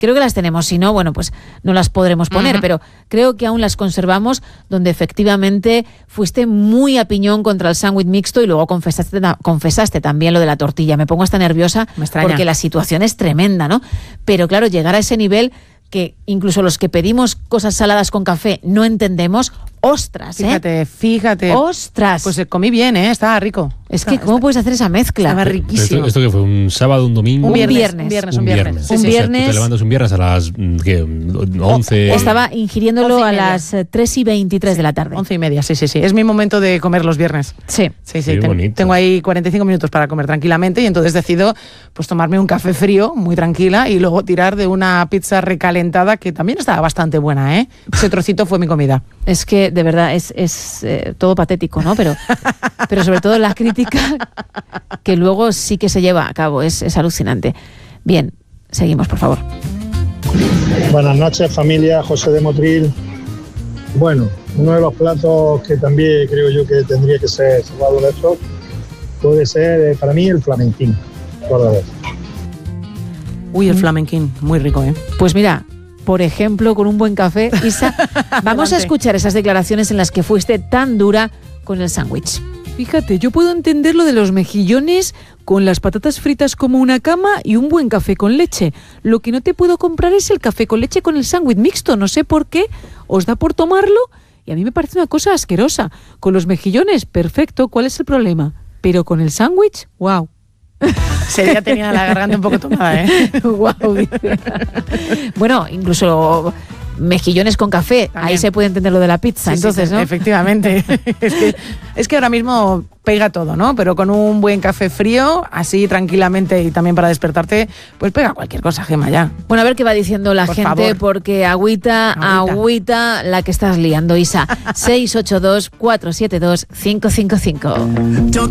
Creo que las tenemos, si no, bueno, pues no las podremos poner, pero creo que aún las conservamos, donde efectivamente fuiste muy a piñón contra el sándwich mixto y luego confesaste también lo de la tortilla. Me pongo hasta nerviosa porque la situación es tremenda, ¿no? Pero claro, llegar a ese nivel que incluso los que pedimos cosas saladas con café no entendemos, ostras, Fíjate. Ostras. Pues comí bien, estaba rico. Es que, ¿cómo puedes hacer esa mezcla? Estaba riquísimo. ¿Esto que fue? ¿Un sábado, un domingo? Un viernes. Un viernes. Sí, sí. O sea, tú te levantas un viernes a las 11... Estaba ingiriéndolo a las 3:23 de la tarde. 11:30, sí. Es mi momento de comer los viernes. Sí. Tengo ahí 45 minutos para comer tranquilamente y entonces decido pues tomarme un café frío, muy tranquila, y luego tirar de una pizza recalentada que también estaba bastante buena, Ese trocito fue mi comida. Es que, de verdad, es todo patético, ¿no? Pero sobre todo la crítica que luego sí que se lleva a cabo, es alucinante. Bien, seguimos, por favor. Buenas noches, familia. José de Motril. Bueno, uno de los platos que también creo yo que tendría que ser salvado de esto puede ser, para mí, el flamenquín. Uy, el flamenquín, muy rico, Pues mira, por ejemplo, con un buen café, Isa, vamos a escuchar esas declaraciones en las que fuiste tan dura con el sándwich. Fíjate, yo puedo entender lo de los mejillones con las patatas fritas como una cama y un buen café con leche. Lo que no te puedo comprar es el café con leche con el sándwich mixto. No sé por qué, os da por tomarlo y a mí me parece una cosa asquerosa. Con los mejillones, perfecto, ¿cuál es el problema? Pero con el sándwich, ¡wow! Ya tenía la garganta un poco tomada, Wow. Bueno, incluso mejillones con café, también. Ahí se puede entender lo de la pizza, entonces, ¿no? Efectivamente. es que ahora mismo pega todo, ¿no? Pero con un buen café frío, así tranquilamente y también para despertarte, pues pega cualquier cosa, Gemma, ya. Bueno, a ver qué va diciendo la gente, favor. Porque agüita la que estás liando, Isa. 682-472-555.